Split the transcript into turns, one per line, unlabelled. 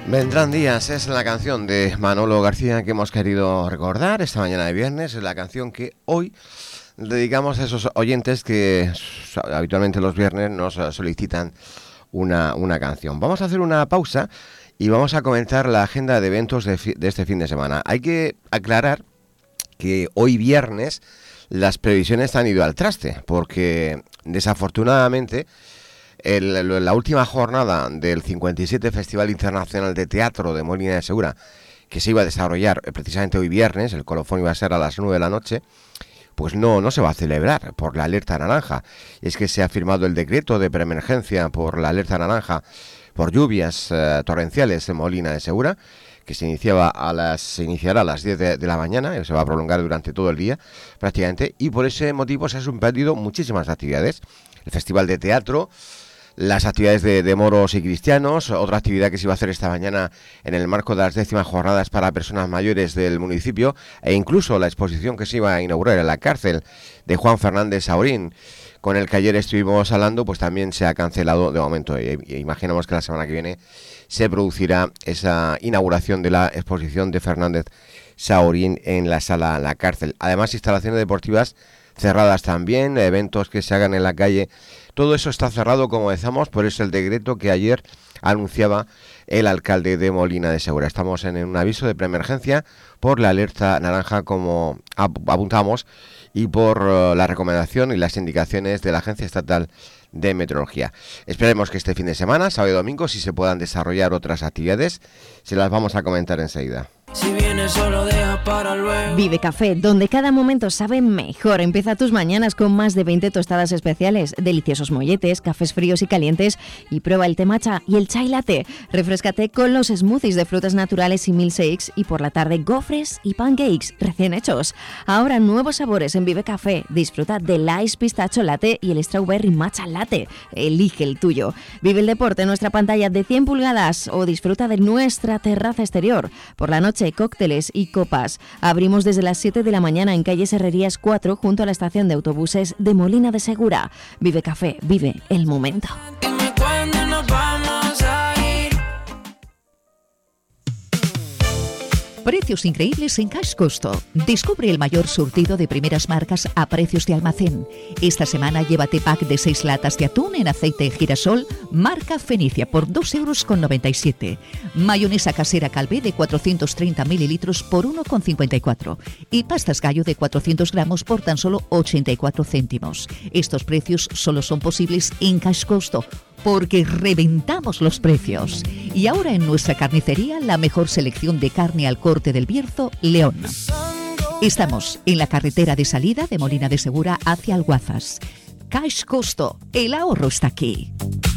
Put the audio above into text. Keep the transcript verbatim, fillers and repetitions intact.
Vendrán días, es la canción de Manolo García que hemos querido recordar esta mañana de viernes, es la canción que hoy dedicamos a esos oyentes que habitualmente los viernes nos solicitan una, una canción. Vamos a hacer una pausa y vamos a comentar la agenda de eventos de, fi- de este fin de semana. Hay que aclarar que hoy viernes las previsiones han ido al traste, porque desafortunadamente El, la última jornada del cincuenta y siete Festival Internacional de Teatro de Molina de Segura, que se iba a desarrollar precisamente hoy viernes, el colofón iba a ser a las nueve de la noche, pues no, no se va a celebrar por la alerta naranja. Y es que se ha firmado el decreto de preemergencia por la alerta naranja por lluvias eh, torrenciales en Molina de Segura, que se iniciaba a las se iniciará a las diez de, de la mañana, y se va a prolongar durante todo el día prácticamente, y por ese motivo se han suspendido muchísimas actividades. El Festival de Teatro, las actividades de, de moros y cristianos, otra actividad que se iba a hacer esta mañana en el marco de las décimas jornadas para personas mayores del municipio, e incluso la exposición que se iba a inaugurar en la cárcel de Juan Fernández Saurín, con el que ayer estuvimos hablando, pues también se ha cancelado de momento. E, e imaginamos que la semana que viene se producirá esa inauguración de la exposición de Fernández Saurín en la sala La Cárcel. Además, instalaciones deportivas cerradas también, eventos que se hagan en la calle, todo eso está cerrado, como decíamos, por eso el decreto que ayer anunciaba el alcalde de Molina de Segura. Estamos en un aviso de preemergencia por la alerta naranja, como apuntamos, y por uh, la recomendación y las indicaciones de la Agencia Estatal de Meteorología. Esperemos que este fin de semana, sábado y domingo, si se puedan desarrollar otras actividades, se las vamos a comentar enseguida.
Si vienes solo deja para luego.
Vive Café, donde cada momento sabe mejor. Empieza tus mañanas con más de veinte tostadas especiales, deliciosos molletes, cafés fríos y calientes, y prueba el té matcha y el chai latte. Refréscate con los smoothies de frutas naturales y milkshakes, y por la tarde gofres y pancakes recién hechos. Ahora nuevos sabores en Vive Café. Disfruta del ice pistacho latte y el strawberry matcha latte. Elige el tuyo. Vive el deporte en nuestra pantalla de cien pulgadas o disfruta de nuestra terraza exterior. Por la noche, cócteles y copas. Abrimos desde las siete de la mañana en calle Herrerías cuatro, junto a la estación de autobuses de Molina de Segura. Vive Café, vive el momento.
Dime cuándo nos vamos a ir.
Precios increíbles en Cash Costo. Descubre el mayor surtido de primeras marcas a precios de almacén. Esta semana llévate pack de seis latas de atún en aceite de girasol marca Fenicia por dos euros con noventa y siete. Mayonesa casera Calvé de cuatrocientos treinta mililitros por uno con cincuenta y cuatro. Y pastas Gallo de cuatrocientos gramos por tan solo ochenta y cuatro céntimos. Estos precios solo son posibles en Cash Costo, porque reventamos los precios. Y ahora en nuestra carnicería, la mejor selección de carne al corte del Bierzo, León. Estamos en la carretera de salida de Molina de Segura hacia Alguazas. Cash Costo, el ahorro está aquí.